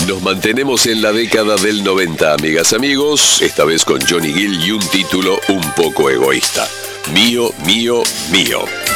Nos mantenemos en la década del 90, amigas, amigos, esta vez con Johnny Gill y un título un poco egoísta. Mío, mío, mío.